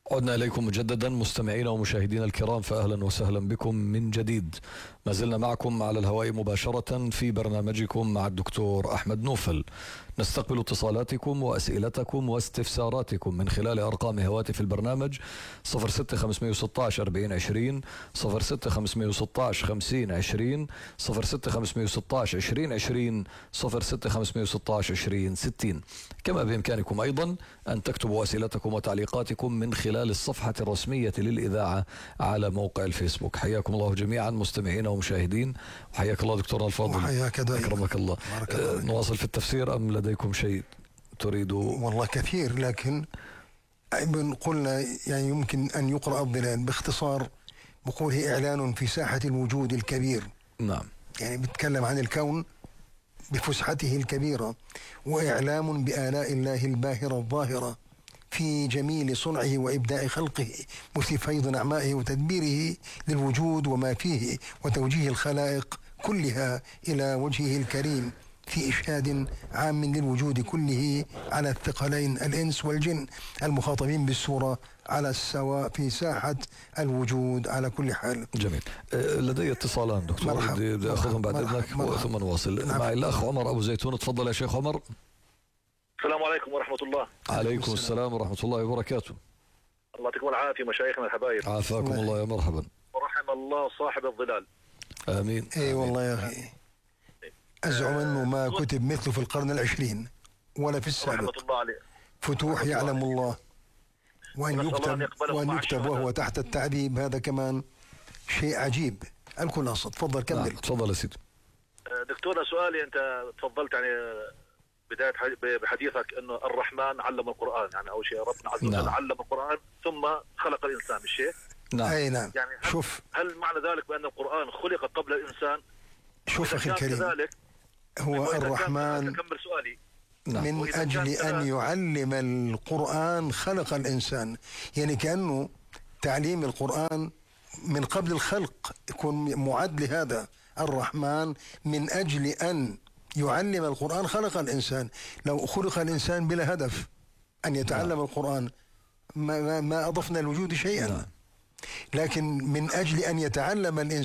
عدنا إليكم مجددا مستمعينا ومشاهدينا الكرام، فأهلا وسهلا بكم من جديد. ما زلنا معكم على الهواء مباشرة في برنامجكم مع الدكتور أحمد نوفل. نستقبل اتصالاتكم وأسئلتكم واستفساراتكم من خلال أرقام هواتف البرنامج 06516 4020 06516 5020 06516 2020 06516 2060. كما بإمكانكم أيضا أن تكتبوا أسئلتكم وتعليقاتكم من خلال الصفحة الرسمية للإذاعة على موقع الفيسبوك. حياكم الله جميعا مستمعين ومشاهدين، وحياك الله دكتورنا الفاضل. وحياك دائما. أكرمك الله. نواصل في التفسير أم لديكم شيء تريدوا؟ والله كثير، لكن قلنا يعني يمكن أن يقرأ الظلال باختصار بقوله إعلان في ساحة الوجود الكبير. نعم، يعني بيتكلم عن الكون بفسحته الكبيرة، وإعلام بآلاء الله الباهرة الظاهرة في جميل صنعه وإبداع خلقه، مثل فيض نعمائه وتدبيره للوجود وما فيه، وتوجيه الخلائق كلها إلى وجهه الكريم في إشهاد عام للوجود كله على الثقلين الإنس والجن المخاطبين بالسورة على السواء في ساحة الوجود على كل حال. جميل. لدي اتصالان دكتور، بدي أخذهم بعد إذنك ثم نواصل. معي الأخ عمر أبو زيتون، تفضل يا شيخ عمر. السلام عليكم ورحمة الله. عليكم السلام ورحمة الله وبركاته. الله يعطيكم العافية مشايخنا الحبايب. عافاكم الله، يا مرحبا. ورحم الله صاحب الظلال. آمين. اي والله يا أخي، أزعم أنه ما كتب مثله في القرن العشرين ولا في السابق. رحمة الله عليه. فتوح يعلم الله، وأن يكتب وهو تحت التعذيب، هذا كمان شيء عجيب. الخلاصة تفضل كمل. تفضل يا سيدي. دكتورنا سؤالي، أنت تفضلت يعني بداية بحديثك أنه الرحمن علم القرآن، يعني أول شيء ربنا عز وجل علم القرآن ثم خلق الإنسان، الشيء. نعم. أي نعم. يعني هل معنى ذلك بأن القرآن خلق قبل الإنسان؟ شوف أخي الكريم، هو الرحمن أكمل سؤالي. من أجل أن يعلم القرآن خلق الإنسان، يعني كأنه تعليم القرآن من قبل الخلق يكون معد لهذا. الرحمن من أجل أن يعلم القرآن خلق الإنسان. لو خلق الإنسان بلا هدف أن يتعلم القرآن ما أضفنا الوجود شيئا. لكن من أجل أن يتعلم الإنسان